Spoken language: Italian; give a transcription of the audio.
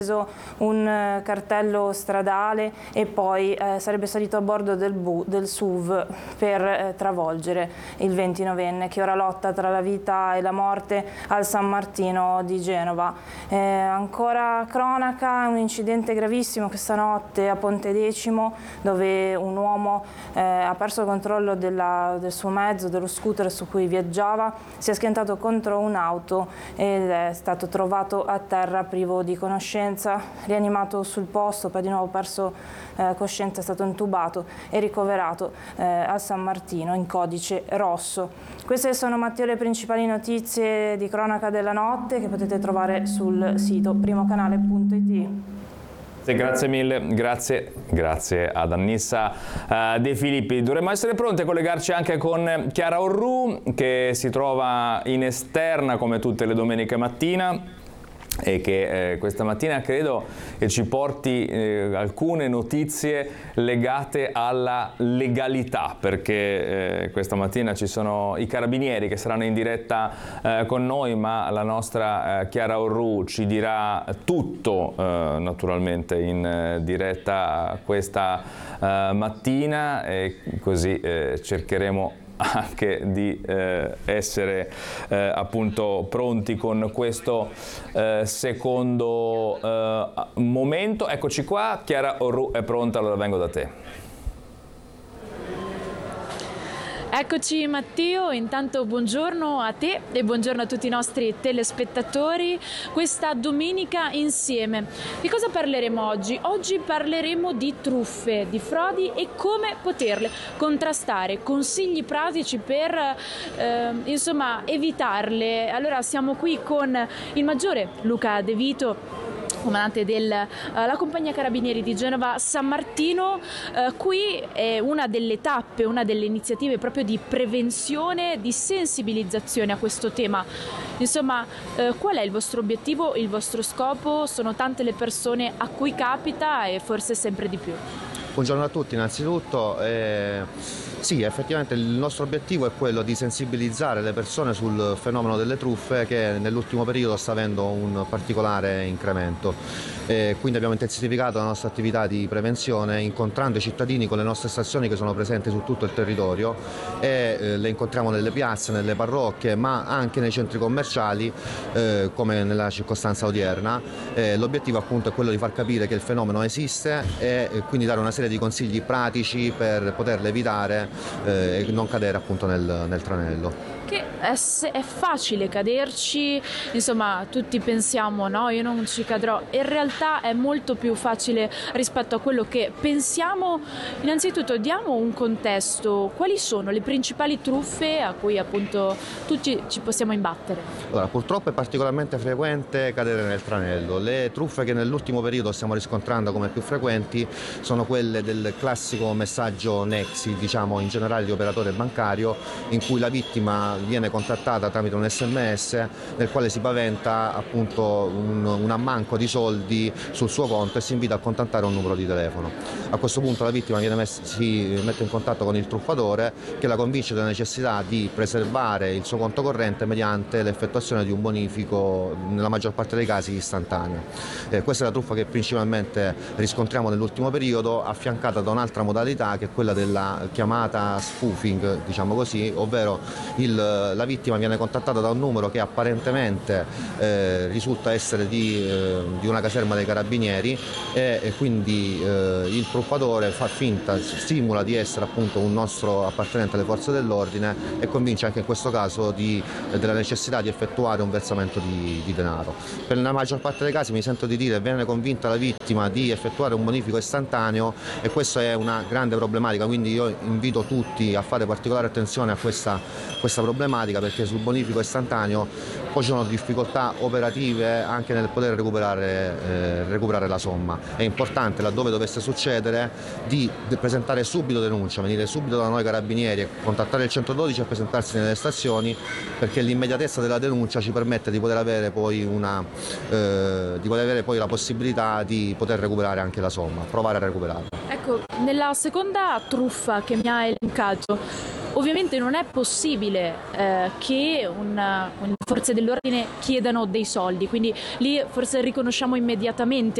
un cartello stradale e poi sarebbe salito a bordo del SUV per travolgere il 29enne che ora lotta tra la vita e la morte al San Martino di Genova. Ancora cronaca, un incidente gravissimo questa notte a Pontedecimo, dove un uomo ha perso il controllo del suo mezzo, dello scooter su cui viaggiava, si è schiantato contro un'auto ed è stato trovato a terra privo di conoscenza, rianimato sul posto, poi di nuovo perso coscienza, è stato intubato e ricoverato al San Martino in codice rosso. Queste sono, Matteo, le principali notizie di cronaca della notte che potete trovare sul sito primocanale.it. Grazie mille, grazie ad Annissa De Filippi. Dovremmo essere pronti a collegarci anche con Chiara Orru, che si trova in esterna come tutte le domeniche mattina e che questa mattina credo che ci porti alcune notizie legate alla legalità, perché questa mattina ci sono i carabinieri che saranno in diretta con noi, ma la nostra Chiara Orru ci dirà tutto naturalmente in diretta questa mattina, e così cercheremo anche di essere appunto pronti con questo secondo momento. Eccoci qua, Chiara Orru è pronta, allora vengo da te. Eccoci Matteo, intanto buongiorno a te e buongiorno a tutti i nostri telespettatori. Questa domenica insieme. Di cosa parleremo oggi? Oggi parleremo di truffe, di frodi e come poterle contrastare, consigli pratici per insomma evitarle. Allora siamo qui con il maggiore Luca De Vito, comandante della compagnia carabinieri di Genova San Martino. Qui è una delle tappe, una delle iniziative proprio di prevenzione, di sensibilizzazione a questo tema. Insomma, qual è il vostro obiettivo, il vostro scopo? Sono tante le persone a cui capita e forse sempre di più. Buongiorno a tutti innanzitutto. Sì, effettivamente il nostro obiettivo è quello di sensibilizzare le persone sul fenomeno delle truffe, che nell'ultimo periodo sta avendo un particolare incremento. Quindi abbiamo intensificato la nostra attività di prevenzione incontrando i cittadini con le nostre stazioni che sono presenti su tutto il territorio, e le incontriamo nelle piazze, nelle parrocchie, ma anche nei centri commerciali, come nella circostanza odierna. L'obiettivo appunto è quello di far capire che il fenomeno esiste e quindi dare una serie di consigli pratici per poterle evitare e non cadere appunto nel tranello. Che è facile caderci, insomma tutti pensiamo no, io non ci cadrò, in realtà è molto più facile rispetto a quello che pensiamo. Innanzitutto diamo un contesto: quali sono le principali truffe a cui appunto tutti ci possiamo imbattere? Allora, purtroppo è particolarmente frequente cadere nel tranello. Le truffe che nell'ultimo periodo stiamo riscontrando come più frequenti sono quelle del classico messaggio Nexi, diciamo in generale di operatore bancario, in cui la vittima viene contattata tramite un SMS nel quale si paventa appunto un ammanco di soldi sul suo conto e si invita a contattare un numero di telefono. A questo punto la vittima si mette in contatto con il truffatore, che la convince della necessità di preservare il suo conto corrente mediante l'effettuazione di un bonifico, nella maggior parte dei casi istantaneo. Questa è la truffa che principalmente riscontriamo nell'ultimo periodo, affiancata da un'altra modalità che è quella della chiamata spoofing, diciamo così, ovvero la vittima viene contattata da un numero che apparentemente risulta essere di una caserma dei carabinieri, e quindi il truffatore simula di essere appunto un nostro appartenente alle forze dell'ordine e convince anche in questo caso della necessità di effettuare un versamento di denaro. Per la maggior parte dei casi mi sento di dire viene convinta la vittima di effettuare un bonifico istantaneo, e questa è una grande problematica, quindi io invito tutti a fare particolare attenzione a questa problematica, perché sul bonifico istantaneo poi ci sono difficoltà operative anche nel poter recuperare la somma. È importante, laddove dovesse succedere, di presentare subito denuncia, venire subito da noi carabinieri, contattare il 112 e presentarsi nelle stazioni, perché l'immediatezza della denuncia ci permette di poter avere poi la possibilità di poter recuperare anche la somma, provare a recuperarla. Ecco, nella seconda truffa che mi ha elencato, Ovviamente non è possibile che forze dell'ordine chiedano dei soldi, quindi lì forse riconosciamo immediatamente